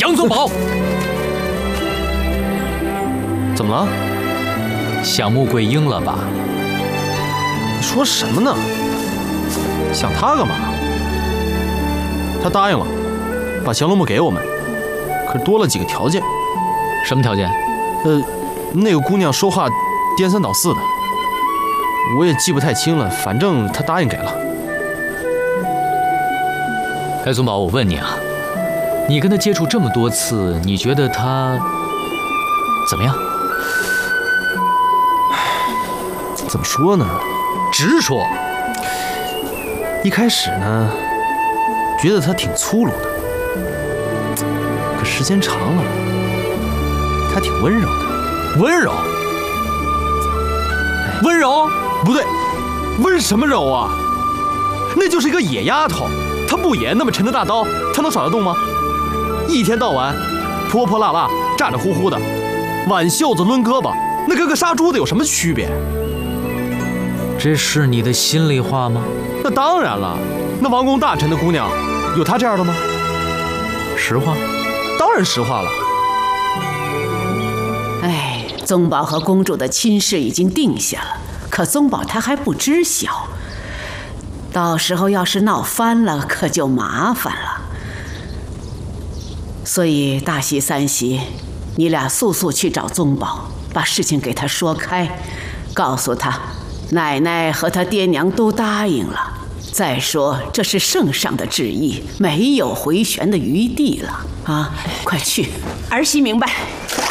杨宗保， 怎么了？ 想穆桂英了吧？ 你说什么呢？想他干嘛？他答应了，把降龙木给我们，可是多了几个条件。 什么条件？ 那个姑娘说话颠三倒四的，我也记不太清了，反正她答应给了。 哎，宗保，我问你啊，你跟她接触这么多次，你觉得她怎么样？ 怎么说呢？ 直说。 一开始呢，觉得她挺粗鲁的，可时间长了，她挺温柔的。 温柔？温柔？ 不对，温什么柔啊？那就是一个野丫头，她不也那么沉的大刀，她能耍得动吗？一天到晚泼泼辣辣、咋咋呼呼的，挽袖子抡胳膊，那跟个杀猪的有什么区别？ 这是你的心里话吗？ 那当然了，那王公大臣的姑娘，有她这样的吗？ 实话？ 当然实话了。 哎，宗保和公主的亲事已经定下了，可宗保他还不知晓，到时候要是闹翻了，可就麻烦了。所以大喜三喜，你俩速速去找宗保，把事情给他说开，告诉他奶奶和他爹娘都答应了。再说这是圣上的旨意，没有回旋的余地了啊！快去， 儿媳明白。